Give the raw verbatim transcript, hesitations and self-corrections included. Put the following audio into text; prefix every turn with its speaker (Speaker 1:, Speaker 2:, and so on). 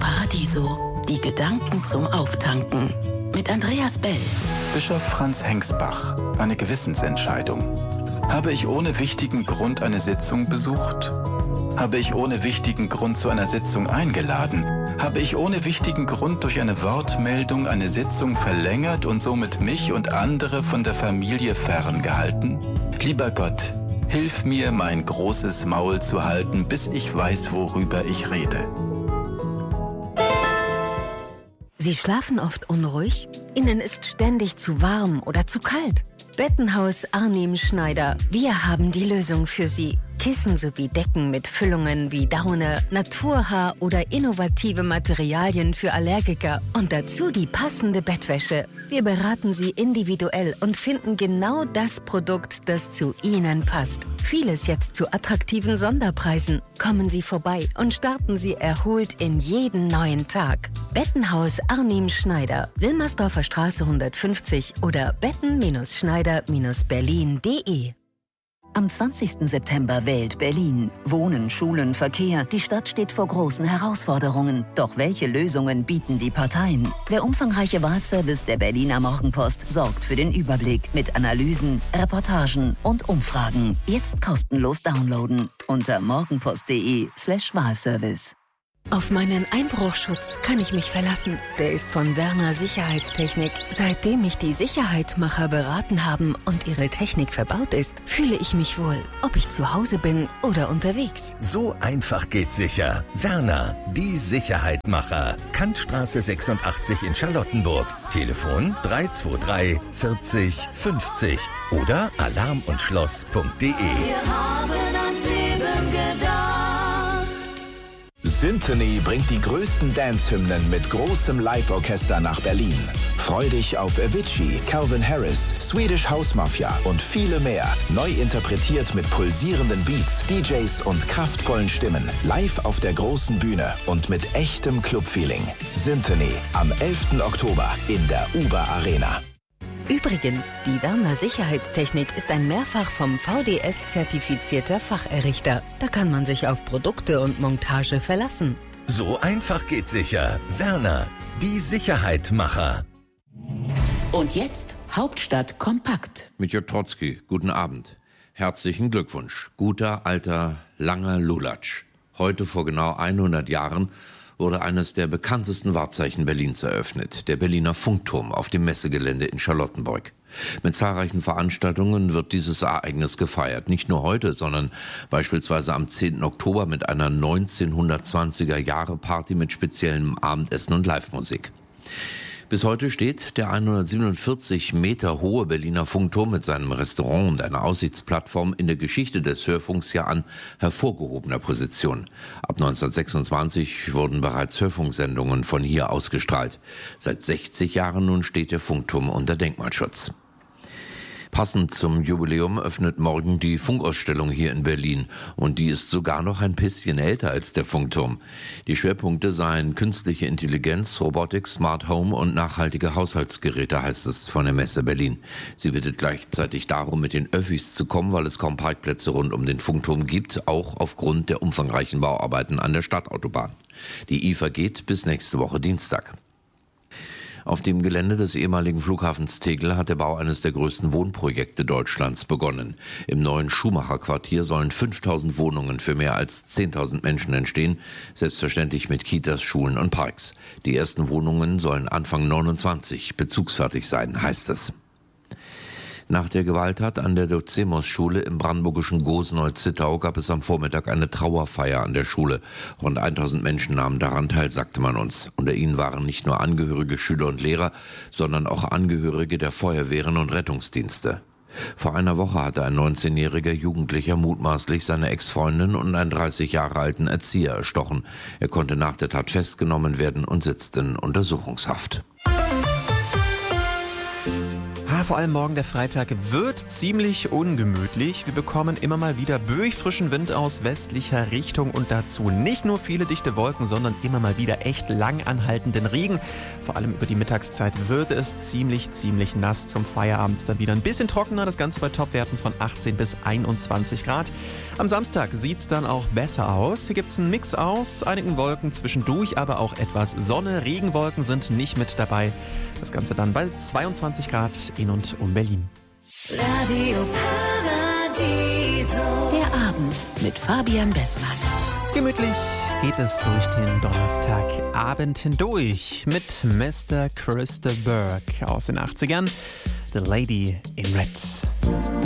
Speaker 1: Paradiso. Die Gedanken zum Auftanken. Mit Andreas Bell.
Speaker 2: Bischof Franz Hengsbach. Eine Gewissensentscheidung. Habe ich ohne wichtigen Grund eine Sitzung besucht? Habe ich ohne wichtigen Grund zu einer Sitzung eingeladen? Habe ich ohne wichtigen Grund durch eine Wortmeldung eine Sitzung verlängert und somit mich und andere von der Familie ferngehalten? Lieber Gott, hilf mir, mein großes Maul zu halten, bis ich weiß, worüber ich rede.
Speaker 3: Sie schlafen oft unruhig? Ihnen ist ständig zu warm oder zu kalt? Bettenhaus Arnim Schneider. Wir haben die Lösung für Sie. Kissen sowie Decken mit Füllungen wie Daune, Naturhaar oder innovative Materialien für Allergiker und dazu die passende Bettwäsche. Wir beraten Sie individuell und finden genau das Produkt, das zu Ihnen passt. Vieles jetzt zu attraktiven Sonderpreisen. Kommen Sie vorbei und starten Sie erholt in jeden neuen Tag. Bettenhaus Arnim Schneider, Wilmersdorfer Straße hundertfünfzig oder betten Schneider Berlin punkt de.
Speaker 4: Am zwanzigsten September wählt Berlin. Wohnen, Schulen, Verkehr. Die Stadt steht vor großen Herausforderungen. Doch welche Lösungen bieten die Parteien? Der umfangreiche Wahlservice der Berliner Morgenpost sorgt für den Überblick mit Analysen, Reportagen und Umfragen. Jetzt kostenlos downloaden unter morgenpost.de slash Wahlservice.
Speaker 3: Auf meinen Einbruchschutz kann ich mich verlassen. Der ist von Werner Sicherheitstechnik. Seitdem mich die Sicherheitmacher beraten haben und ihre Technik verbaut ist, fühle ich mich wohl, ob ich zu Hause bin oder unterwegs.
Speaker 5: So einfach geht sicher. Werner, die Sicherheitmacher. Kantstraße sechsundachtzig in Charlottenburg. Telefon drei zwei drei vierzig fünfzig oder alarm und schloss punkt de.
Speaker 6: Wir haben ans Leben gedacht.
Speaker 7: Symphony bringt die größten Dance-Hymnen mit großem Live-Orchester nach Berlin. Freu dich auf Avicii, Calvin Harris, Swedish House Mafia und viele mehr. Neu interpretiert mit pulsierenden Beats, D Js und kraftvollen Stimmen. Live auf der großen Bühne und mit echtem Club-Feeling. Symphony am elften Oktober in der Uber Arena.
Speaker 3: Übrigens, die Werner Sicherheitstechnik ist ein mehrfach vom V D S-zertifizierter Facherrichter. Da kann man sich auf Produkte und Montage verlassen.
Speaker 5: So einfach geht sicher. Werner, die Sicherheitmacher.
Speaker 1: Und jetzt Hauptstadt kompakt.
Speaker 8: Mit Jörg Trotzki, guten Abend. Herzlichen Glückwunsch. Guter, alter, langer Lulatsch. Heute vor genau hundert Jahren wurde eines der bekanntesten Wahrzeichen Berlins eröffnet, der Berliner Funkturm auf dem Messegelände in Charlottenburg. Mit zahlreichen Veranstaltungen wird dieses Ereignis gefeiert. Nicht nur heute, sondern beispielsweise am zehnten Oktober mit einer neunzehnhundertzwanziger-Jahre-Party mit speziellem Abendessen und Live-Musik. Bis heute steht der hundertsiebenundvierzig Meter hohe Berliner Funkturm mit seinem Restaurant und einer Aussichtsplattform in der Geschichte des Hörfunks ja an hervorgehobener Position. Ab neunzehnhundertsechsundzwanzig wurden bereits Hörfunksendungen von hier ausgestrahlt. Seit sechzig Jahren nun steht der Funkturm unter Denkmalschutz. Passend zum Jubiläum öffnet morgen die Funkausstellung hier in Berlin. Und die ist sogar noch ein bisschen älter als der Funkturm. Die Schwerpunkte seien künstliche Intelligenz, Robotik, Smart Home und nachhaltige Haushaltsgeräte, heißt es von der Messe Berlin. Sie bittet gleichzeitig darum, mit den Öffis zu kommen, weil es kaum Parkplätze rund um den Funkturm gibt, auch aufgrund der umfangreichen Bauarbeiten an der Stadtautobahn. Die I F A geht bis nächste Woche Dienstag. Auf dem Gelände des ehemaligen Flughafens Tegel hat der Bau eines der größten Wohnprojekte Deutschlands begonnen. Im neuen Schumacher-Quartier sollen fünftausend Wohnungen für mehr als zehntausend Menschen entstehen, selbstverständlich mit Kitas, Schulen und Parks. Die ersten Wohnungen sollen Anfang neunundzwanzig bezugsfertig sein, heißt es. Nach der Gewalttat an der Dozemos-Schule im brandenburgischen Gosnol-Zittau gab es am Vormittag eine Trauerfeier an der Schule. Rund tausend Menschen nahmen daran teil, sagte man uns. Unter ihnen waren nicht nur Angehörige, Schüler und Lehrer, sondern auch Angehörige der Feuerwehren und Rettungsdienste. Vor einer Woche hatte ein neunzehnjähriger Jugendlicher mutmaßlich seine Ex-Freundin und einen dreißig Jahre alten Erzieher erstochen. Er konnte nach der Tat festgenommen werden und sitzt in Untersuchungshaft.
Speaker 9: Ja, vor allem morgen der Freitag wird ziemlich ungemütlich. Wir bekommen immer mal wieder böig frischen Wind aus westlicher Richtung und dazu nicht nur viele dichte Wolken, sondern immer mal wieder echt lang anhaltenden Regen. Vor allem über die Mittagszeit wird es ziemlich, ziemlich nass zum Feierabend. Dann wieder ein bisschen trockener, das Ganze bei Topwerten von achtzehn bis einundzwanzig Grad. Am Samstag sieht es dann auch besser aus. Hier gibt es einen Mix aus einigen Wolken zwischendurch, aber auch etwas Sonne. Regenwolken sind nicht mit dabei. Das Ganze dann bei zweiundzwanzig Grad in und um Berlin.
Speaker 6: Radio Paradiso.
Speaker 1: Der Abend mit Fabian Bessmann.
Speaker 9: Gemütlich geht es durch den Donnerstagabend hindurch mit Mister Christa Burke aus den achtzigern, The Lady in Red.